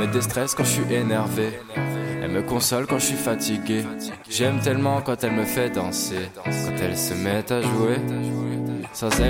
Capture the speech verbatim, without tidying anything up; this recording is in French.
me déstresse quand je suis énervé. Elle me console quand je suis fatigué. J'aime tellement quand elle me fait danser. Quand elle se met à jouer, sans elle